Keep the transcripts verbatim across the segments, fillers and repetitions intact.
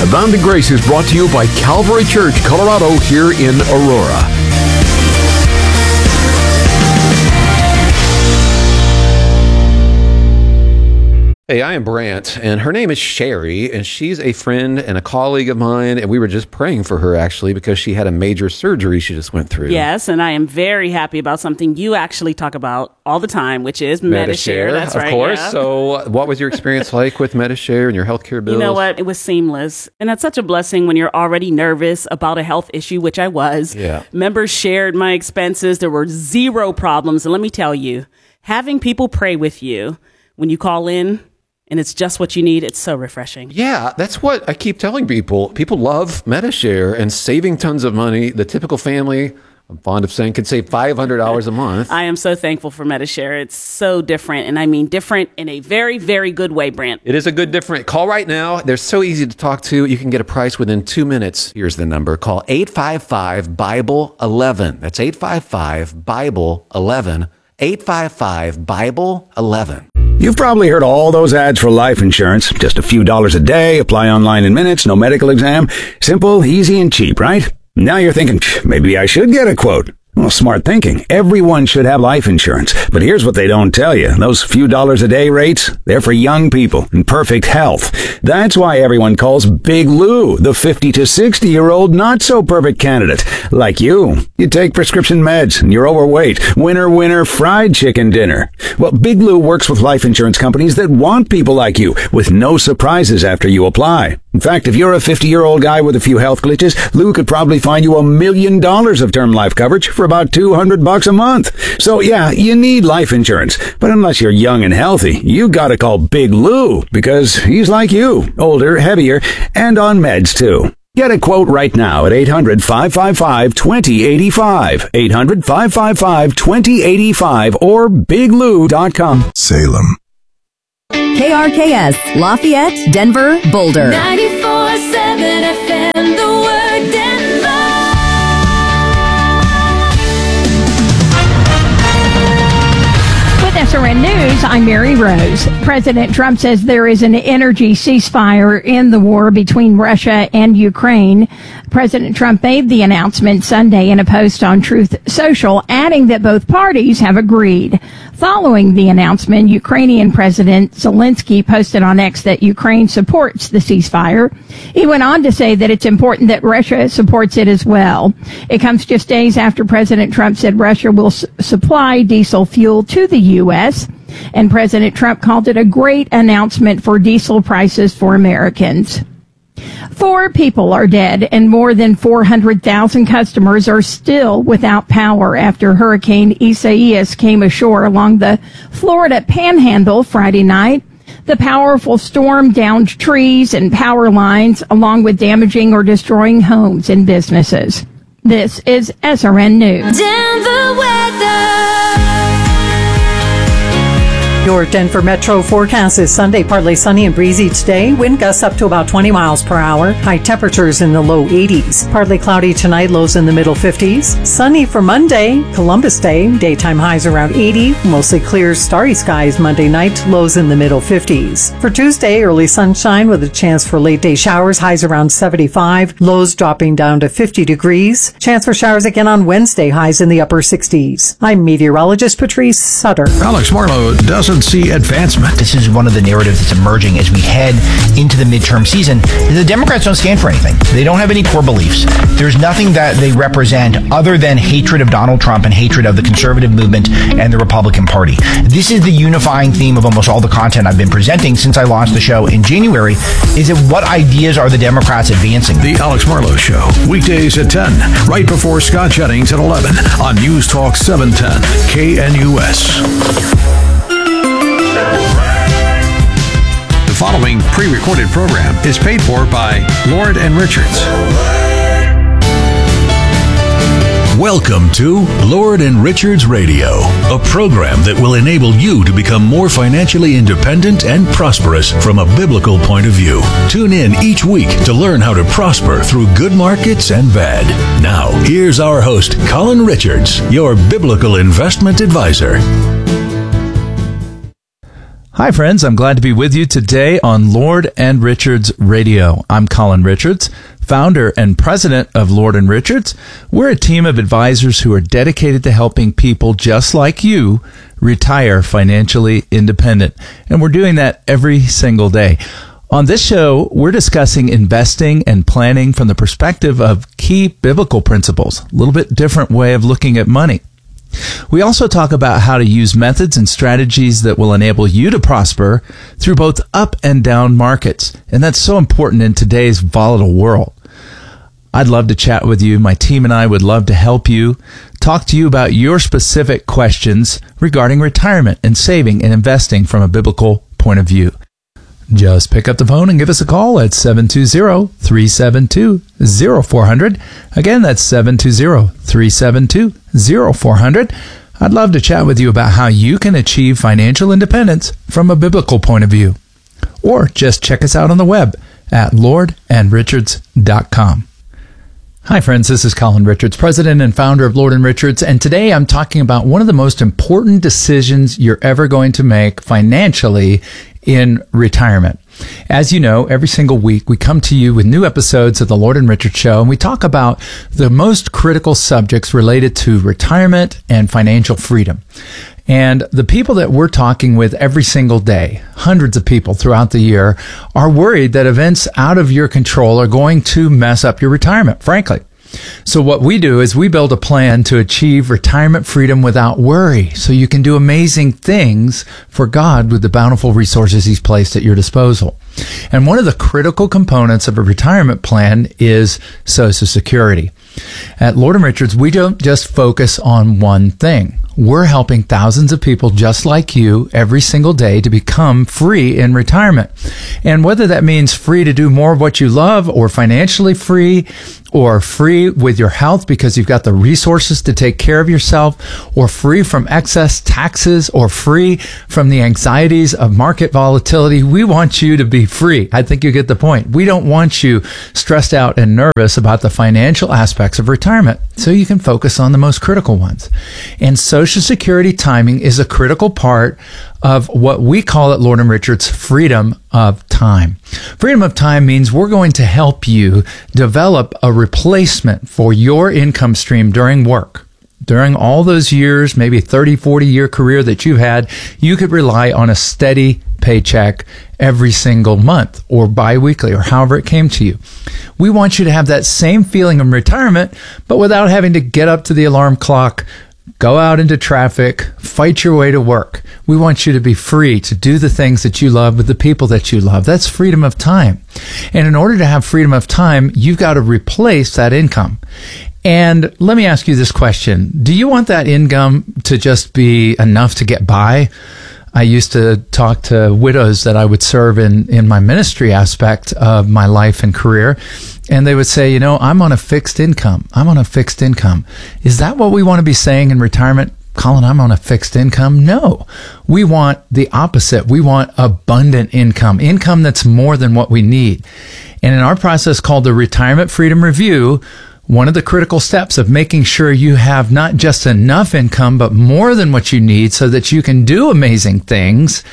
Abounding Grace is brought to you by Calvary Church, Colorado, here in Aurora. Hey, I am Brant, and her name is Sherry, and she's a friend and a colleague of mine, and we were just praying for her, actually, because she had a major surgery she just went through. Yes, and I am very happy about something you actually talk about all the time, which is Medi-Share. Medi-Share, That's of right, course. yeah. So what was your experience like with Medi-Share and your healthcare bills? You know what? It was seamless, and that's such a blessing when you're already nervous about a health issue, which I was. Yeah. Members shared my expenses. There were zero problems, and let me tell you, having people pray with you when you call in, and it's just what you need. It's so refreshing. Yeah, that's what I keep telling people. People love Medi-Share and saving tons of money. The typical family, I'm fond of saying, can save five hundred dollars a month. I am so thankful for Medi-Share. It's so different, and I mean different in a very, very good way, Brant. It is a good different. Call right now. They're so easy to talk to. You can get a price within two minutes. Here's the number. Call eight five five, Bible eleven. That's eight five five, Bible eleven. eight five five, Bible eleven. You've probably heard all those ads for life insurance. Just a few dollars a day, apply online in minutes, no medical exam. Simple, easy, and cheap, right? Now you're thinking, maybe I should get a quote. Well, smart thinking. Everyone should have life insurance. But here's what they don't tell you. Those few dollars a day rates, they're for young people in perfect health. That's why everyone calls Big Lou the fifty to sixty year old not so perfect candidate. Like you. You take prescription meds and you're overweight. Winner, winner, fried chicken dinner. Well, Big Lou works with life insurance companies that want people like you with no surprises after you apply. In fact, if you're a fifty year old guy with a few health glitches, Lou could probably find you a million dollars of term life coverage for about two hundred bucks a month. So yeah, you need life insurance. But unless you're young and healthy, you gotta call Big Lou because he's like you, older, heavier, and on meds too. Get a quote right now at eight hundred, five five five, two oh eight five, eight hundred, five five five, two oh eight five, or big lou dot com. Salem. K R K S, Lafayette, Denver, Boulder. ninety-four seven F M, the word Denver. With S R N News, I'm Mary Rose. President Trump says there is an energy ceasefire in the war between Russia and Ukraine. President Trump made the announcement Sunday in a post on Truth Social, adding that both parties have agreed. Following the announcement, Ukrainian President Zelensky posted on X that Ukraine supports the ceasefire. He went on to say that it's important that Russia supports it as well. It comes just days after President Trump said Russia will s- supply diesel fuel to the U S, and President Trump called it a great announcement for diesel prices for Americans. Four people are dead and more than four hundred thousand customers are still without power after Hurricane Isaias came ashore along the Florida Panhandle Friday night. The powerful storm downed trees and power lines along with damaging or destroying homes and businesses. This is S R N News. Denver weather. Your Denver Metro forecast is Sunday, partly sunny and breezy today. Wind gusts up to about twenty miles per hour. High temperatures in the low eighties. Partly cloudy tonight, lows in the middle fifties. Sunny for Monday, Columbus Day. Daytime highs around eighty. Mostly clear, starry skies Monday night, lows in the middle fifties. For Tuesday, early sunshine with a chance for late day showers. Highs around seventy-five. Lows dropping down to fifty degrees. Chance for showers again on Wednesday. Highs in the upper sixties. I'm meteorologist Patrice Sutter. Alex Marlowe doesn't see advancement. This is one of the narratives that's emerging as we head into the midterm season. The Democrats don't stand for anything. They don't have any core beliefs. There's nothing that they represent other than hatred of Donald Trump and hatred of the conservative movement and the Republican Party. This is the unifying theme of almost all the content I've been presenting since I launched the show in January, is that what ideas are the Democrats advancing? The Alex Marlowe Show, weekdays at ten, right before Scott Jennings at eleven on News Talk seven ten K N U S. The following pre-recorded program is paid for by Lord and Richards. Welcome to Lord and Richards Radio, a program that will enable you to become more financially independent and prosperous from a biblical point of view. Tune in each week to learn how to prosper through good markets and bad. Now, here's our host, Colin Richards, your biblical investment advisor. Hi, friends. I'm glad to be with you today on Lord and Richards Radio. I'm Colin Richards, founder and president of Lord and Richards. We're a team of advisors who are dedicated to helping people just like you retire financially independent. And we're doing that every single day. On this show, we're discussing investing and planning from the perspective of key biblical principles, a little bit different way of looking at money. We also talk about how to use methods and strategies that will enable you to prosper through both up and down markets. And that's so important in today's volatile world. I'd love to chat with you. My team and I would love to help you, talk to you about your specific questions regarding retirement and saving and investing from a biblical point of view. Just pick up the phone and give us a call at seven two zero, three seven two, zero four zero zero. Again, that's seven two zero, three seven two, zero four zero zero. I'd love to chat with you about how you can achieve financial independence from a biblical point of view. Or just check us out on the web at lord and richards dot com. Hi, friends. This is Colin Richards, president and founder of Lord and Richards, and today I'm talking about one of the most important decisions you're ever going to make financially in retirement. As you know, every single week we come to you with new episodes of the Lord and Richards Show, and we talk about the most critical subjects related to retirement and financial freedom. And the people that we're talking with every single day, hundreds of people throughout the year, are worried that events out of your control are going to mess up your retirement, frankly. So what we do is we build a plan to achieve retirement freedom without worry, so you can do amazing things for God with the bountiful resources He's placed at your disposal. And one of the critical components of a retirement plan is Social Security. At Lord and Richards, we don't just focus on one thing. We're helping thousands of people just like you every single day to become free in retirement. And whether that means free to do more of what you love, or financially free, or free with your health because you've got the resources to take care of yourself, or free from excess taxes, or free from the anxieties of market volatility, we want you to be free. I think you get the point. We don't want you stressed out and nervous about the financial aspects of retirement, so you can focus on the most critical ones. And Social Security timing is a critical part of what we call at Lord and Richards freedom of time. Freedom of time means we're going to help you develop a replacement for your income stream during work. During all those years, maybe thirty, forty year career that you've had, you could rely on a steady paycheck every single month or biweekly or however it came to you. We want you to have that same feeling in retirement, but without having to get up to the alarm clock, go out into traffic, fight your way to work. We want you to be free to do the things that you love with the people that you love. That's freedom of time. And in order to have freedom of time, you've got to replace that income. And let me ask you this question. Do you want that income to just be enough to get by? I used to talk to widows that I would serve in, in my ministry aspect of my life and career. And they would say, you know, I'm on a fixed income. I'm on a fixed income. Is that what we want to be saying in retirement? Colin, I'm on a fixed income. No, we want the opposite. We want abundant income, income that's more than what we need. And in our process called the Retirement Freedom Review, one of the critical steps of making sure you have not just enough income, but more than what you need so that you can do amazing things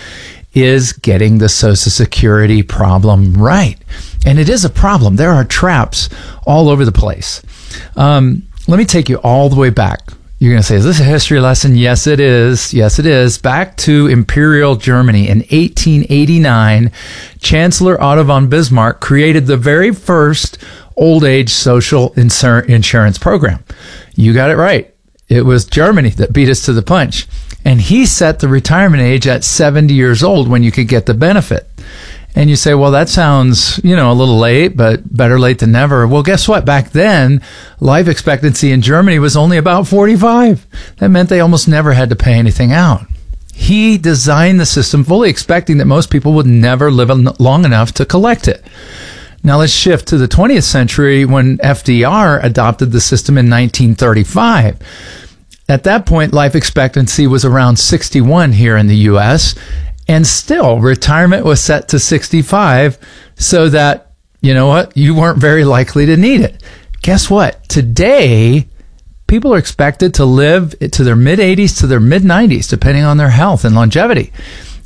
is getting the Social Security problem right. And it is a problem. There are traps all over the place. Um, let me take you all the way back. You're going to say, is this a history lesson? Yes, it is. Yes, it is. Back to Imperial Germany in eighteen eighty-nine, Chancellor Otto von Bismarck created the very first old age social insur- insurance program. You got it right. It was Germany that beat us to the punch. And he set the retirement age at seventy years old when you could get the benefit. And you say, well, that sounds, you know, a little late, but better late than never. Well, guess what? Back then, life expectancy in Germany was only about forty-five. That meant they almost never had to pay anything out. He designed the system fully expecting that most people would never live long enough to collect it. Now let's shift to the twentieth century when F D R adopted the system in nineteen thirty-five. At that point, life expectancy was around sixty-one here in the U S, and still retirement was set to sixty-five, so that, you know what, you weren't very likely to need it. Guess what? Today, people are expected to live to their mid-eighties to their mid-nineties, depending on their health and longevity.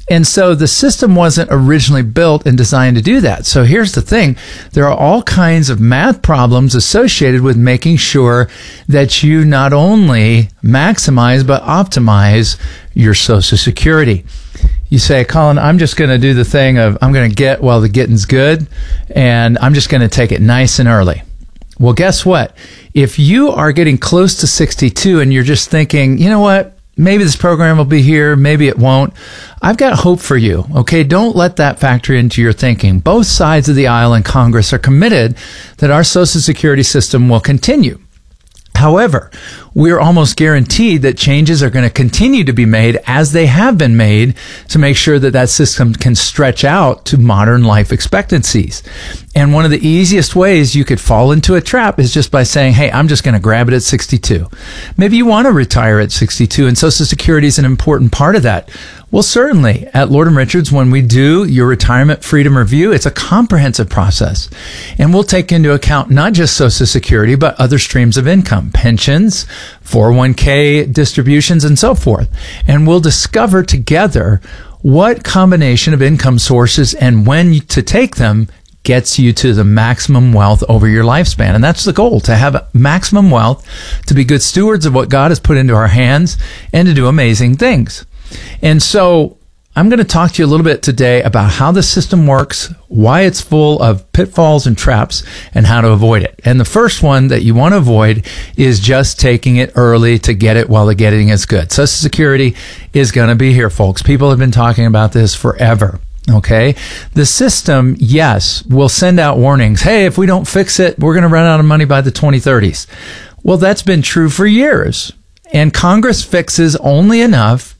And so the system wasn't originally built and designed to do that. So here's the thing. There are all kinds of math problems associated with making sure that you not only maximize but optimize your Social Security. You say, Colin, I'm just going to do the thing of I'm going to get while the getting's good, and I'm just going to take it nice and early. Well, guess what? If you are getting close to sixty-two and you're just thinking, you know what? Maybe this program will be here, maybe it won't. I've got hope for you, okay? Don't let that factor into your thinking. Both sides of the aisle in Congress are committed that our Social Security system will continue. However, we're almost guaranteed that changes are going to continue to be made as they have been made to make sure that that system can stretch out to modern life expectancies. And one of the easiest ways you could fall into a trap is just by saying, hey, I'm just going to grab it at sixty-two. Maybe you want to retire at sixty-two, and Social Security is an important part of that. Well, certainly, at Lord and Richards, when we do your retirement freedom review, it's a comprehensive process. And we'll take into account not just Social Security, but other streams of income, pensions, four oh one k distributions, and so forth. And we'll discover together what combination of income sources and when to take them gets you to the maximum wealth over your lifespan. And that's the goal, to have maximum wealth, to be good stewards of what God has put into our hands, and to do amazing things. And so I'm going to talk to you a little bit today about how the system works, why it's full of pitfalls and traps, and how to avoid it. And the first one that you want to avoid is just taking it early to get it while the getting is good. Social Security is going to be here, folks. People have been talking about this forever. Okay. The system, yes, will send out warnings. Hey, if we don't fix it, we're going to run out of money by the twenty thirties. Well, that's been true for years. And Congress fixes only enough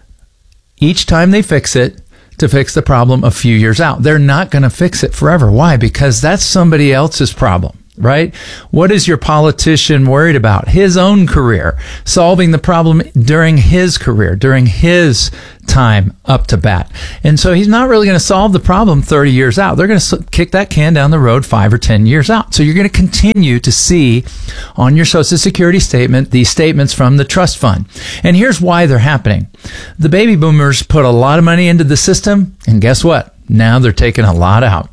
each time they fix it to fix the problem a few years out. They're not going to fix it forever. Why? Because that's somebody else's problem. Right? What is your politician worried about? His own career, solving the problem during his career, during his time up to bat. And so he's not really going to solve the problem thirty years out. They're going to kick that can down the road five or ten years out. So you're going to continue to see on your Social Security statement these statements from the trust fund. And here's why they're happening. The baby boomers put a lot of money into the system, and guess what? Now they're taking a lot out.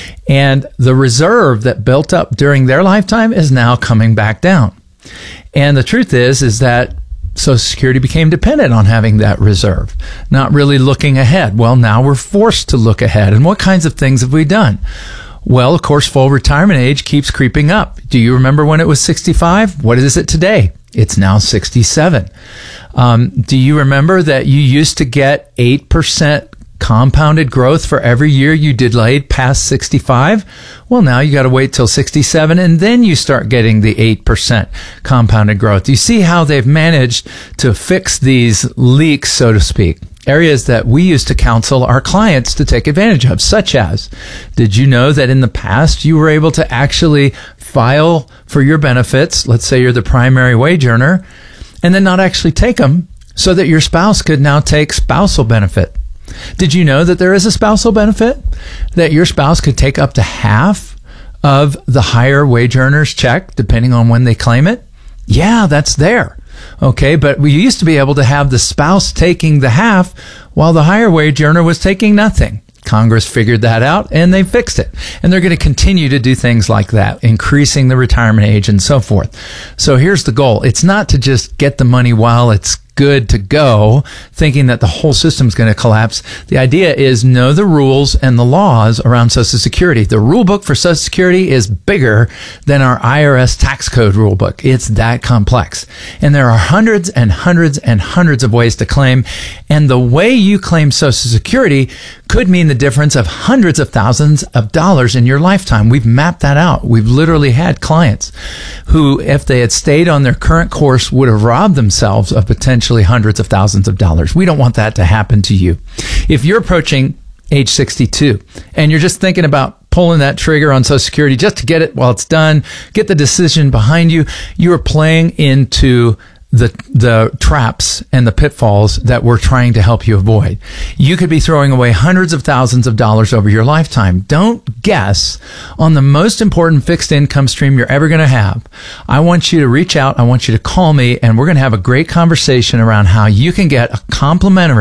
And the reserve that built up during their lifetime is now coming back down. And the truth is, is that Social Security became dependent on having that reserve, not really looking ahead. Well, now we're forced to look ahead. And what kinds of things have we done? Well, of course, full retirement age keeps creeping up. Do you remember when it was sixty-five? What is it today? It's now sixty-seven. Um, do you remember that you used to get eight percent compounded growth for every year you delayed past sixty-five? Well, now you got to wait till sixty-seven, and then you start getting the eight percent compounded growth. You see how they've managed to fix these leaks, so to speak, areas that we used to counsel our clients to take advantage of, such as, did you know that in the past you were able to actually file for your benefits, let's say you're the primary wage earner, and then not actually take them, so that your spouse could now take spousal benefit? Did you know that there is a spousal benefit? That your spouse could take up to half of the higher wage earner's check, depending on when they claim it? Yeah, that's there. Okay, but we used to be able to have the spouse taking the half while the higher wage earner was taking nothing. Congress figured that out, and they fixed it. And they're going to continue to do things like that, increasing the retirement age and so forth. So here's the goal. It's not to just get the money while it's good to go, thinking that the whole system's going to collapse. The idea is know the rules and the laws around Social Security. The rule book for Social Security is bigger than our I R S tax code rule book. It's that complex. And there are hundreds and hundreds and hundreds of ways to claim. And the way you claim Social Security could mean the difference of hundreds of thousands of dollars in your lifetime. We've mapped that out. We've literally had clients who, if they had stayed on their current course, would have robbed themselves of potential hundreds of thousands of dollars. We don't want that to happen to you. If you're approaching age sixty-two and you're just thinking about pulling that trigger on Social Security just to get it while it's done, get the decision behind you, you are playing into the the traps and the pitfalls that we're trying to help you avoid. You could be throwing away hundreds of thousands of dollars over your lifetime. Don't guess on the most important fixed income stream you're ever going to have. I want you to reach out. I want you to call me, and we're going to have a great conversation around how you can get a complimentary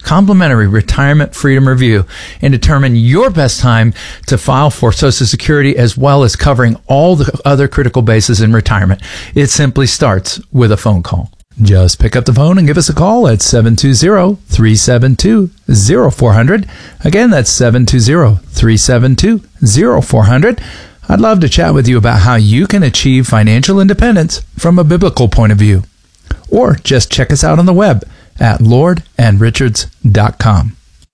complimentary retirement freedom review and determine your best time to file for Social Security, as well as covering all the other critical bases in retirement. It simply starts with a phone call. Just pick up the phone and give us a call at seven two zero, three seven two, zero four zero zero. Again, that's seven two zero, three seven two, zero four zero zero. I'd love to chat with you about how you can achieve financial independence from a biblical point of view. Or just check us out on the web at lord and richards dot com.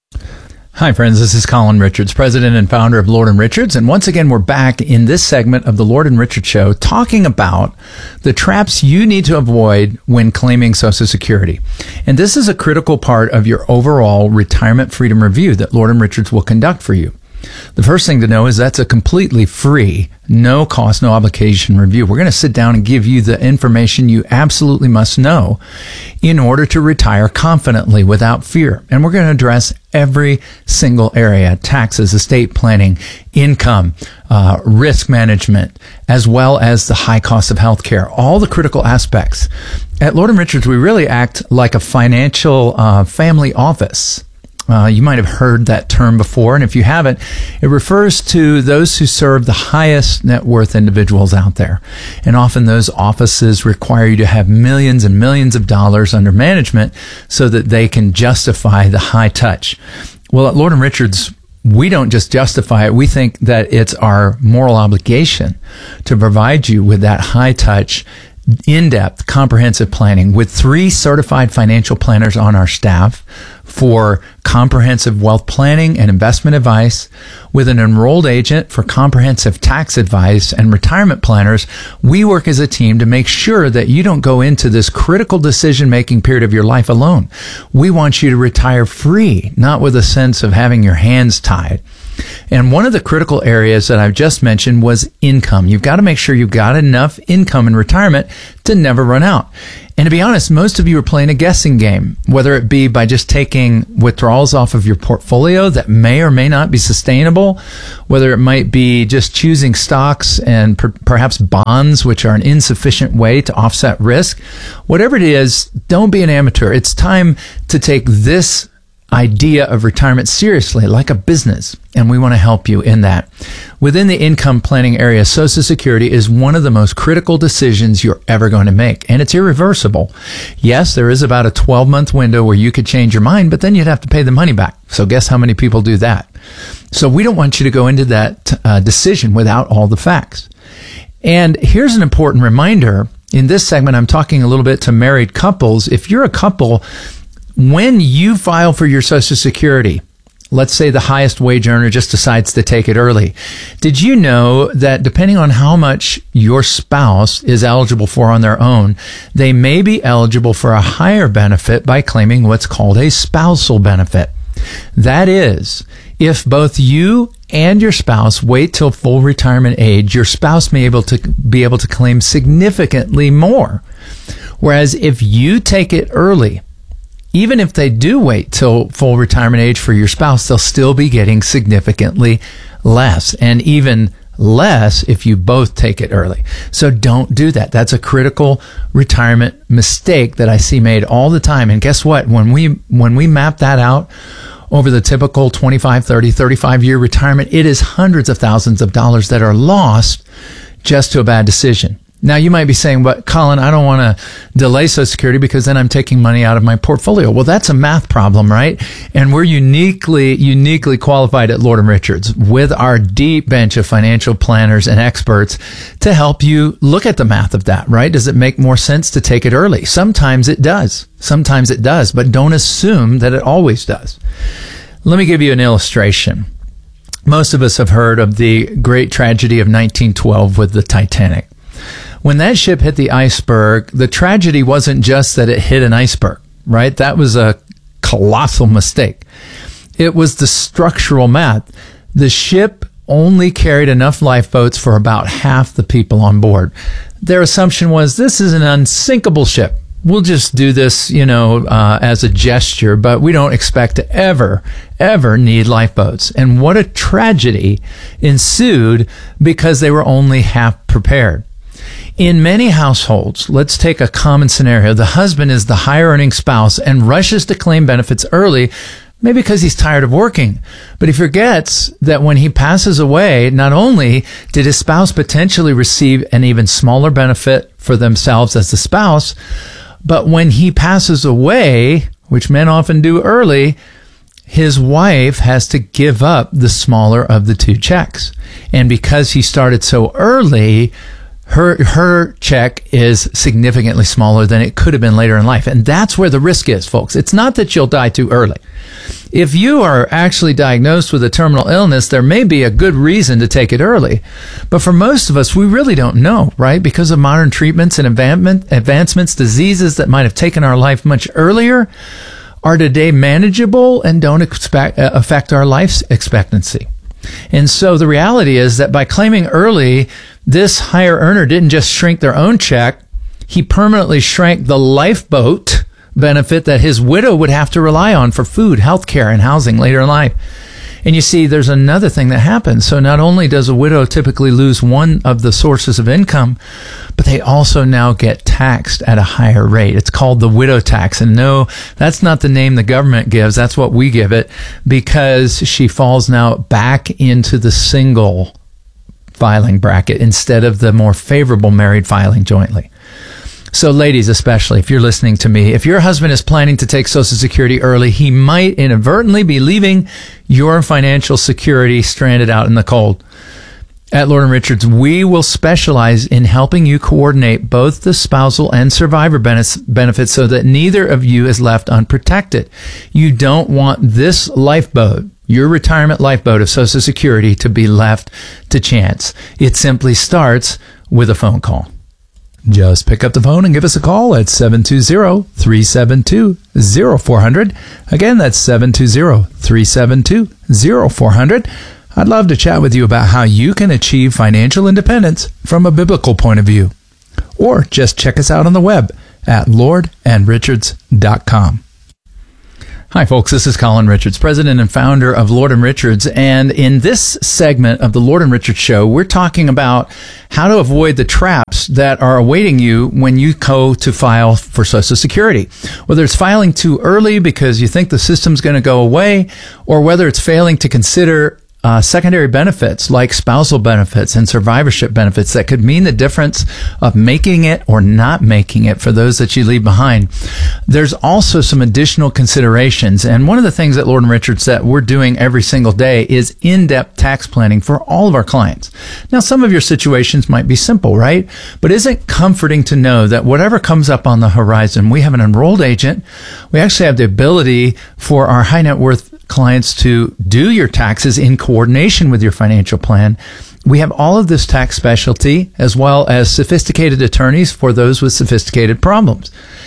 Hi, friends. This is Colin Richards, president and founder of Lord and Richards. And once again, we're back in this segment of the Lord and Richards Show talking about the traps you need to avoid when claiming Social Security. And this is a critical part of your overall retirement freedom review that Lord and Richards will conduct for you. The first thing to know is that's a completely free, no cost, no obligation review. We're going to sit down and give you the information you absolutely must know in order to retire confidently without fear. And we're going to address every single area: taxes, estate planning, income, uh, risk management, as well as the high cost of healthcare, all the critical aspects. At Lord and Richards, we really act like a financial uh, family office. Uh, you might have heard that term before, and if you haven't, it refers to those who serve the highest net worth individuals out there. And often those offices require you to have millions and millions of dollars under management so that they can justify the high touch. Well, at Lord and Richards, we don't just justify it. We think that it's our moral obligation to provide you with that high touch, in-depth, comprehensive planning with three certified financial planners on our staff for comprehensive wealth planning and investment advice, with an enrolled agent for comprehensive tax advice, and retirement planners. We work as a team to make sure that you don't go into this critical decision-making period of your life alone. We want you to retire free, not with a sense of having your hands tied. And one of the critical areas that I've just mentioned was income. You've got to make sure you've got enough income in retirement to never run out. And to be honest, most of you are playing a guessing game, whether it be by just taking withdrawals off of your portfolio that may or may not be sustainable, whether it might be just choosing stocks and per- perhaps bonds, which are an insufficient way to offset risk. Whatever it is, don't be an amateur. It's time to take this idea of retirement seriously, like a business, and we want to help you in that. Within the income planning area, Social Security is one of the most critical decisions you're ever going to make, and it's irreversible. Yes, there is about a twelve-month window where you could change your mind, but then you'd have to pay the money back. So guess how many people do that? So we don't want you to go into that uh, decision without all the facts. And here's an important reminder. In this segment, I'm talking a little bit to married couples. If you're a couple, when you file for your Social Security, let's say the highest wage earner just decides to take it early. Did you know that depending on how much your spouse is eligible for on their own, they may be eligible for a higher benefit by claiming what's called a spousal benefit? That is, if both you and your spouse wait till full retirement age, your spouse may able to be able to claim significantly more. Whereas if you take it early, even if they do wait till full retirement age for your spouse, they'll still be getting significantly less, and even less if you both take it early. So don't do that. That's a critical retirement mistake that I see made all the time. And guess what? When we when we map that out over the typical twenty-five, thirty, thirty-five year retirement, it is hundreds of thousands of dollars that are lost just to a bad decision. Now, you might be saying, but Colin, I don't want to delay Social Security because then I'm taking money out of my portfolio. Well, that's a math problem, right? And we're uniquely, uniquely qualified at Lord and Richards with our deep bench of financial planners and experts to help you look at the math of that, right? Does it make more sense to take it early? Sometimes it does. Sometimes it does, but don't assume that it always does. Let me give you an illustration. Most of us have heard of the great tragedy of nineteen twelve with the Titanic. When that ship hit the iceberg, the tragedy wasn't just that it hit an iceberg, right? That was a colossal mistake. It was the structural math. The ship only carried enough lifeboats for about half the people on board. Their assumption was, this is an unsinkable ship. We'll just do this, you know, uh, as a gesture, but we don't expect to ever, ever need lifeboats. And what a tragedy ensued because they were only half prepared. In many households, let's take a common scenario. The husband is the higher earning spouse and rushes to claim benefits early, maybe because he's tired of working. But he forgets that when he passes away, not only did his spouse potentially receive an even smaller benefit for themselves as the spouse, but when he passes away, which men often do early, his wife has to give up the smaller of the two checks. And because he started so early, her her check is significantly smaller than it could have been later in life. And that's where the risk is, folks. It's not that you'll die too early. If you are actually diagnosed with a terminal illness, there may be a good reason to take it early. But for most of us, we really don't know, right? Because of modern treatments and advancement, advancements, diseases that might have taken our life much earlier are today manageable and don't expect, uh, affect our life expectancy. And so the reality is that by claiming early, this higher earner didn't just shrink their own check, he permanently shrank the lifeboat benefit that his widow would have to rely on for food, health care, and housing later in life. And you see, there's another thing that happens. So not only does a widow typically lose one of the sources of income, but they also now get taxed at a higher rate. It's called the widow tax. And no, that's not the name the government gives. That's what we give it, because she falls now back into the single filing bracket instead of the more favorable married filing jointly. So ladies, especially, if you're listening to me, if your husband is planning to take Social Security early, he might inadvertently be leaving your financial security stranded out in the cold. At Lord and Richards, we will specialize in helping you coordinate both the spousal and survivor benefits so that neither of you is left unprotected. You don't want this lifeboat, your retirement lifeboat of Social Security, to be left to chance. It simply starts with a phone call. Just pick up the phone and give us a call at seven two zero, three seven two, zero four zero zero. Again, that's seven two zero, three seven two, zero four zero zero. I'd love to chat with you about how you can achieve financial independence from a biblical point of view. Or just check us out on the web at lord and richards dot com. Hi, folks. This is Colin Richards, president and founder of Lord and Richards. And in this segment of the Lord and Richards show, we're talking about how to avoid the traps that are awaiting you when you go to file for Social Security. Whether it's filing too early because you think the system's going to go away, or whether it's failing to consider Uh, secondary benefits like spousal benefits and survivorship benefits that could mean the difference of making it or not making it for those that you leave behind. There's also some additional considerations. And one of the things at Lord and Richards that we're doing every single day is in-depth tax planning for all of our clients. Now, some of your situations might be simple, right? But isn't it comforting to know that whatever comes up on the horizon, we have an enrolled agent. We actually have the ability for our high net worth clients to do your taxes in coordination with your financial plan. We have all of this tax specialty as well as sophisticated attorneys for those with sophisticated problems.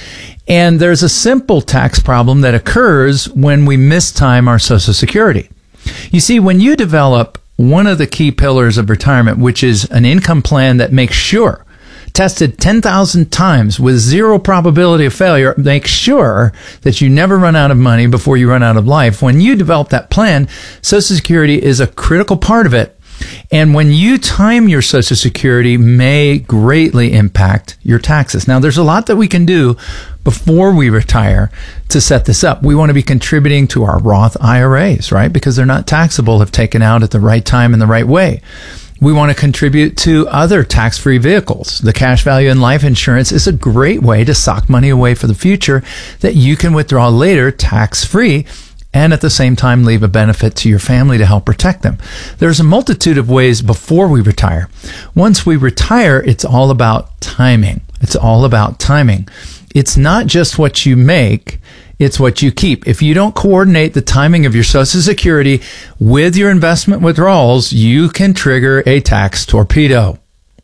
And there's a simple tax problem that occurs when we mistime our Social Security. You see, when you develop one of the key pillars of retirement, which is an income plan that makes sure, tested ten thousand times with zero probability of failure, make sure that you never run out of money before you run out of life. When you develop that plan, Social Security is a critical part of it. And when you time your Social Security may greatly impact your taxes. Now, there's a lot that we can do before we retire to set this up. We want to be contributing to our Roth I R As, right? Because they're not taxable if taken out at the right time in the right way. We want to contribute to other tax-free vehicles. The cash value in life insurance is a great way to sock money away for the future that you can withdraw later tax-free and at the same time leave a benefit to your family to help protect them. There's a multitude of ways before we retire. Once we retire, it's all about timing. It's all about timing. It's not just what you make, it's what you keep. If you don't coordinate the timing of your Social Security with your investment withdrawals, you can trigger a tax torpedo.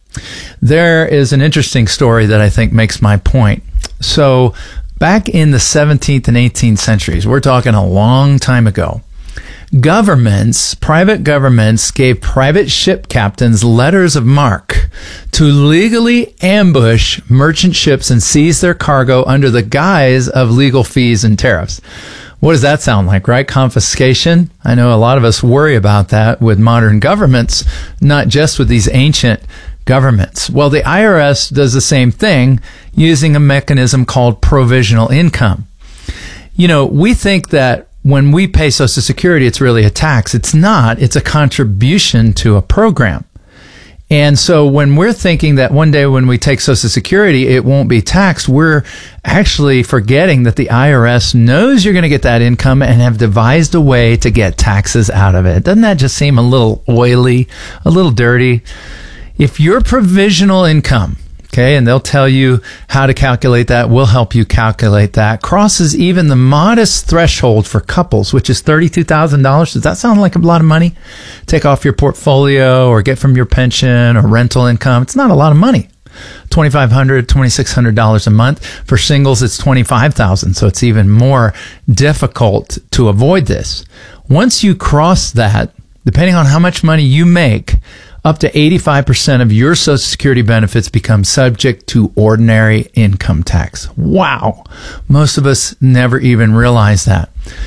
There is an interesting story that I think makes my point. So back in the seventeenth and eighteenth centuries, we're talking a long time ago, governments, private governments gave private ship captains letters of marque to legally ambush merchant ships and seize their cargo under the guise of legal fees and tariffs. What does that sound like, right? Confiscation? I know a lot of us worry about that with modern governments, not just with these ancient governments. Well, the I R S does the same thing using a mechanism called provisional income. You know, we think that when we pay Social Security, it's really a tax. It's not. It's a contribution to a program. And so when we're thinking that one day when we take Social Security, it won't be taxed, we're actually forgetting that the I R S knows you're going to get that income and have devised a way to get taxes out of it. Doesn't that just seem a little oily, a little dirty? If your provisional income, okay, and they'll tell you how to calculate that, we'll help you calculate that, crosses even the modest threshold for couples, which is thirty-two thousand dollars. Does that sound like a lot of money? Take off your portfolio or get from your pension or rental income. It's not a lot of money. twenty-five hundred dollars, twenty-six hundred dollars a month. For singles, it's twenty-five thousand dollars. So it's even more difficult to avoid this. Once you cross that, depending on how much money you make, up to eighty-five percent of your Social Security benefits become subject to ordinary income tax. Wow. Most of us never even realize that.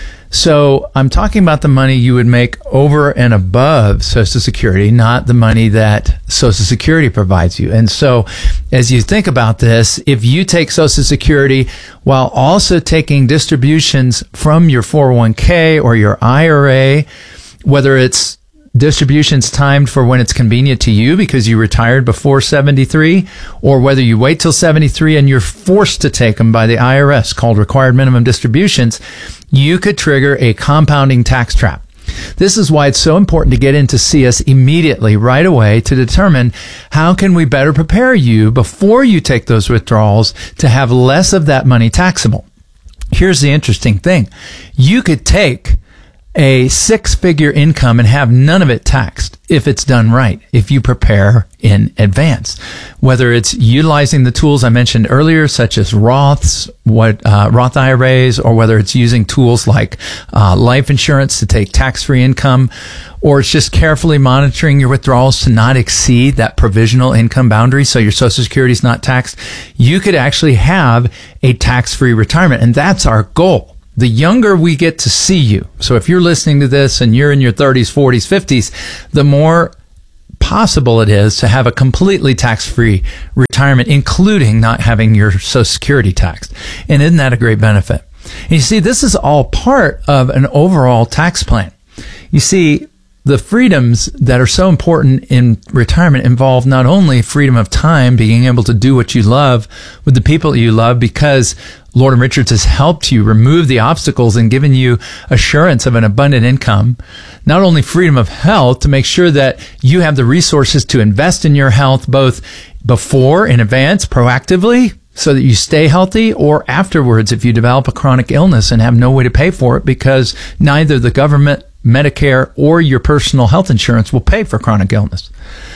So I'm talking about the money you would make over and above Social Security, not the money that Social Security provides you. And so as you think about this, if you take Social Security while also taking distributions from your four oh one k or your I R A, whether it's distributions timed for when it's convenient to you because you retired before seventy-three, or whether you wait till seventy-three and you're forced to take them by the I R S, called required minimum distributions, you could trigger a compounding tax trap. This is why it's so important to get in to see us immediately, right away, to determine how can we better prepare you before you take those withdrawals to have less of that money taxable. Here's the interesting thing. You could take a six-figure income and have none of it taxed if it's done right, if you prepare in advance. Whether it's utilizing the tools I mentioned earlier, such as Roths, what uh, Roth I R As, or whether it's using tools like uh, life insurance to take tax-free income, or it's just carefully monitoring your withdrawals to not exceed that provisional income boundary so your Social Security is not taxed, you could actually have a tax-free retirement, and that's our goal. The younger we get to see you, so if you're listening to this and you're in your thirties, forties, fifties, the more possible it is to have a completely tax-free retirement, including not having your Social Security taxed. And isn't that a great benefit? And you see, this is all part of an overall tax plan. You see, the freedoms that are so important in retirement involve not only freedom of time, being able to do what you love with the people you love, because Lord and Richards has helped you remove the obstacles and given you assurance of an abundant income. Not only freedom of health, to make sure that you have the resources to invest in your health both before, in advance, proactively, so that you stay healthy, or afterwards if you develop a chronic illness and have no way to pay for it because neither the government, Medicare, or your personal health insurance will pay for chronic illness.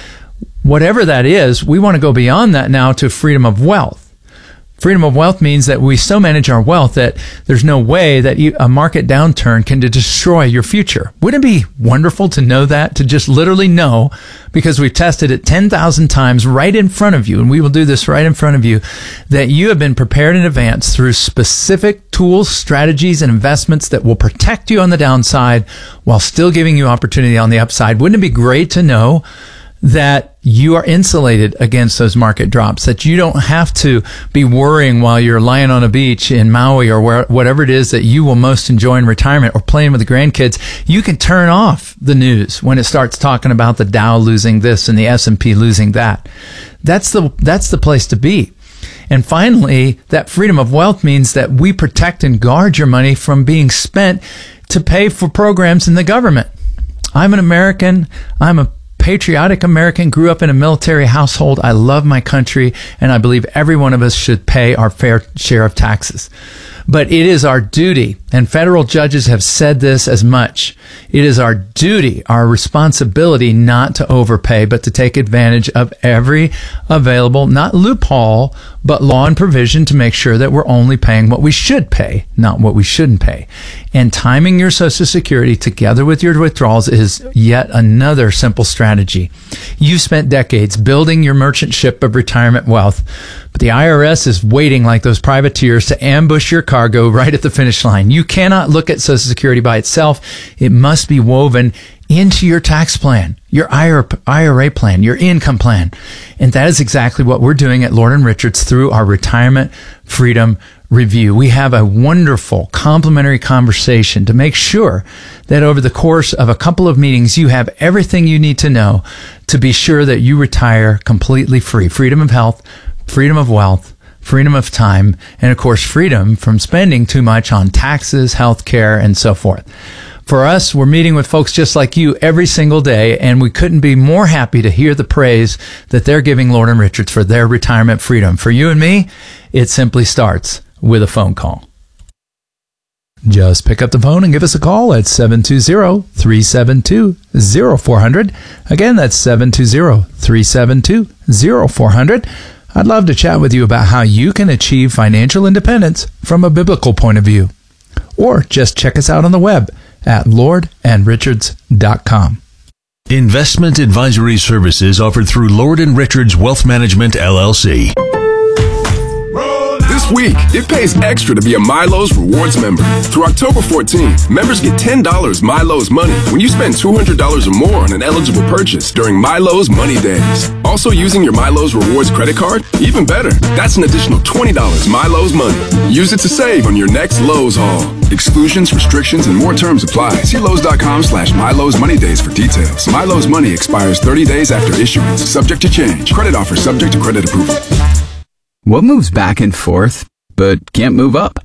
Whatever that is, we want to go beyond that now to freedom of wealth. Freedom of wealth means that we so manage our wealth that there's no way that you, a market downturn can destroy your future. Wouldn't it be wonderful to know that, to just literally know, because we've tested it ten thousand times right in front of you, and we will do this right in front of you, that you have been prepared in advance through specific tools, strategies, and investments that will protect you on the downside while still giving you opportunity on the upside? Wouldn't it be great to know that you are insulated against those market drops, that you don't have to be worrying while you're lying on a beach in Maui or where, whatever it is that you will most enjoy in retirement, or playing with the grandkids? You can turn off the news when it starts talking about the Dow losing this and the S and P losing that. That's the, that's the place to be. And finally, that freedom of wealth means that we protect and guard your money from being spent to pay for programs in the government. I'm an American. I'm a patriotic American, grew up in a military household. I love my country, and I believe every one of us should pay our fair share of taxes. But it is our duty, and federal judges have said this as much. It is our duty, our responsibility, not to overpay, but to take advantage of every available, not loophole, but law and provision to make sure that we're only paying what we should pay, not what we shouldn't pay. And timing your Social Security together with your withdrawals is yet another simple strategy. You've spent decades building your merchant ship of retirement wealth, but the I R S is waiting like those privateers to ambush your cargo right at the finish line. You cannot look at Social Security by itself. It must be woven into your tax plan. your I R A plan, your income plan. And that is exactly what we're doing at Lord and Richards through our Retirement Freedom Review. We have a wonderful complimentary conversation to make sure that over the course of a couple of meetings, you have everything you need to know to be sure that you retire completely free. Freedom of health, freedom of wealth, freedom of time, and of course, freedom from spending too much on taxes, health care, and so forth. For us, we're meeting with folks just like you every single day, and we couldn't be more happy to hear the praise that they're giving Lord and Richards for their retirement freedom. For you and me, it simply starts with a phone call. Just pick up the phone and give us a call at seven two zero, three seven two, zero four zero zero. Again, that's seven two zero, three seven two, zero four zero zero. I'd love to chat with you about how you can achieve financial independence from a biblical point of view. Or just check us out on the web at lord and richards dot com. Investment advisory services offered through Lord and Richards Wealth Management, L L C. This week, it pays extra to be a Milo's Rewards member. Through October fourteenth, members get ten dollars Milo's Money when you spend two hundred dollars or more on an eligible purchase during Milo's Money Days. Also using your Milo's Rewards credit card? Even better, that's an additional twenty dollars Milo's Money. Use it to save on your next Lowe's haul. Exclusions, restrictions, and more terms apply. See Lowe's.com slash Milo's Money Days for details. Milo's Money expires thirty days after issuance. Subject to change. Credit offer subject to credit approval. What moves back and forth, but can't move up?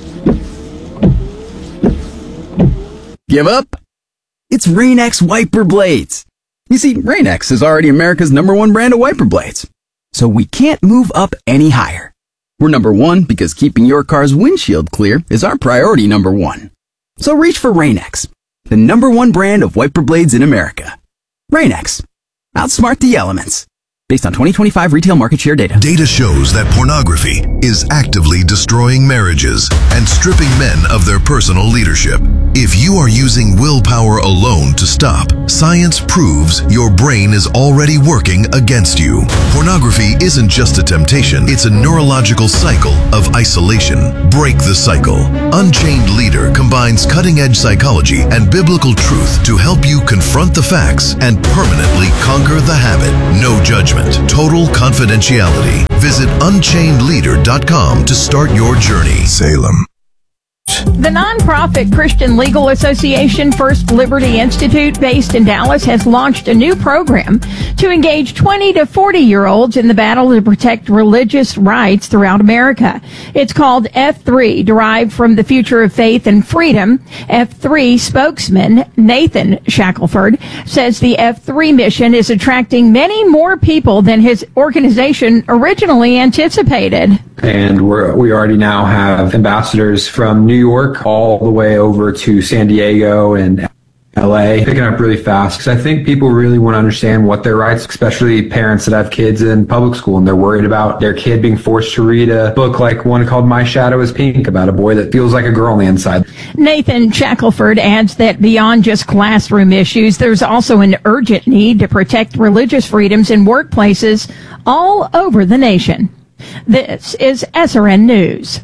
Give up? It's Rain-X wiper blades. You see, Rain-X is already America's number one brand of wiper blades. So we can't move up any higher. We're number one because keeping your car's windshield clear is our priority number one. So reach for Rain-X, the number one brand of wiper blades in America. Rain-X. Outsmart the elements. Based on twenty twenty-five retail market share data. Data shows that pornography is actively destroying marriages and stripping men of their personal leadership. If you are using willpower alone to stop, science proves your brain is already working against you. Pornography isn't just a temptation, it's a neurological cycle of isolation. Break the cycle. Unchained Leader combines cutting-edge psychology and biblical truth to help you confront the facts and permanently conquer the habit. No judgment. Total confidentiality. Visit unchained leader dot com to start your journey. Salem. The nonprofit Christian Legal Association First Liberty Institute, based in Dallas, has launched a new program to engage twenty to forty-year-olds in the battle to protect religious rights throughout America. It's called F three, derived from the Future of Faith and Freedom. F three spokesman Nathan Shackelford says the F three mission is attracting many more people than his organization originally anticipated. And we're, we already now have ambassadors from New York all the way over to San Diego and L A, picking up really fast because I think people really want to understand what their rights, especially parents that have kids in public school and they're worried about their kid being forced to read a book like one called My Shadow is Pink about a boy that feels like a girl on the inside. Nathan Shackelford adds that beyond just classroom issues, there's also an urgent need to protect religious freedoms in workplaces all over the nation. This is S R N News.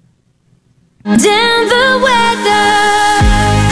Denver weather.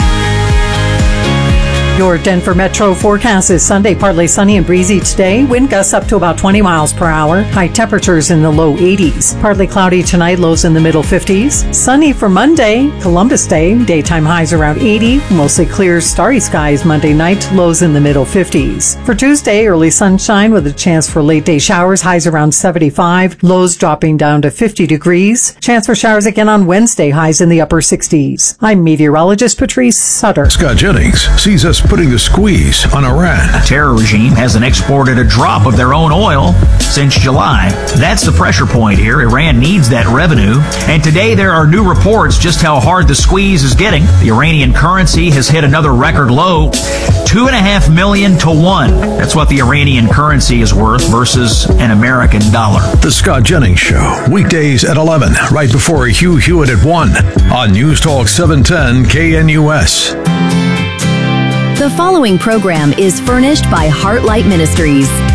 Your Denver Metro forecast is Sunday, partly sunny and breezy today. Wind gusts up to about twenty miles per hour. High temperatures in the low eighties. Partly cloudy tonight, lows in the middle fifties. Sunny for Monday, Columbus Day. Daytime highs around eighty. Mostly clear, starry skies Monday night, lows in the middle fifties. For Tuesday, early sunshine with a chance for late day showers. Highs around seventy-five. Lows dropping down to fifty degrees. Chance for showers again on Wednesday. Highs in the upper sixties. I'm meteorologist Patrice Sutter. Scott Jennings sees us putting the squeeze on Iran. The terror regime hasn't exported a drop of their own oil since July. That's the pressure point here. Iran needs that revenue. And today there are new reports just how hard the squeeze is getting. The Iranian currency has hit another record low, two and a half million to one. That's what the Iranian currency is worth versus an American dollar. The Scott Jennings Show, weekdays at eleven, right before Hugh Hewitt at one on News Talk seven ten K N U S. The following program is furnished by Heartlight Ministries.